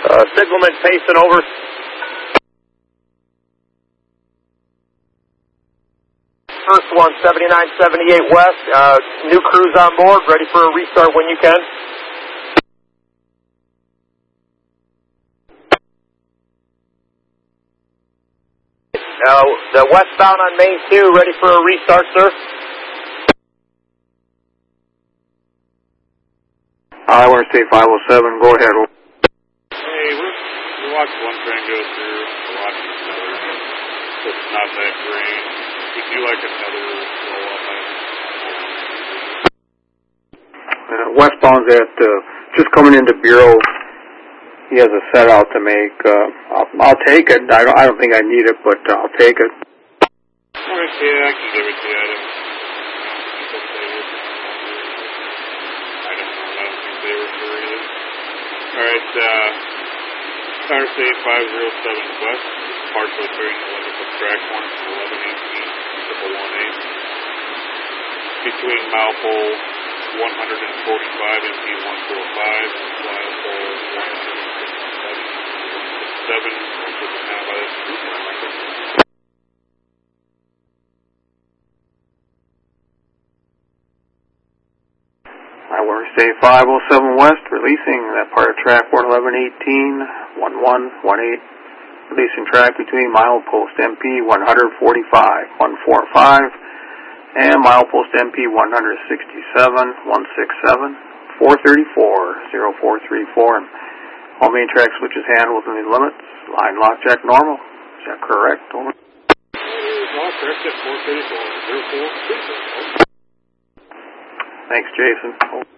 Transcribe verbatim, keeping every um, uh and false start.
Uh, Sigelman Payson, over. First one, seventy-nine seventy-eight West. Uh, new crews on board, ready for a restart when you can. Uh, the westbound on Main two, ready for a restart, sir. I want to say five oh seven, go ahead. Hey, we're, we watched one train go through, we're watching another. It's not that great. Would you like another roll-up? Uh, westbound's at, uh, just coming into Bureau. He has a set out to make. Uh, I'll, I'll take it. I don't, I don't think I need it, but uh, I'll take it. All right, yeah, I can give it to you. I don't, I don't know. I don't think they were sure either. All right, uh, Interstate five oh seven West, partially clearing the limits of track one from eleven eighteen to one eight. Between mile pole one forty-five and P one forty-five and mile pole one sixty-seven, seven, now by this group. I want to say five oh seven West, releasing that part of track one eleven eighteen, one one one eight, releasing track between milepost M P one forty-five, one forty-five, and milepost M P one sixty-seven, one sixty-seven, four thirty-four, oh four thirty-four. All main track switches handled within the limits. Line lock check normal. Is that correct? Over. Lock correct at four thirty-four, oh four thirty-four. Thanks, Jason.